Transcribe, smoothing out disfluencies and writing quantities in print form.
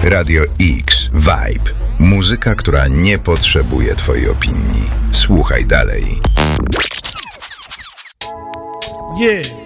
Radio X Vibe. Muzyka, która nie potrzebuje twojej opinii. Słuchaj dalej. Yeah.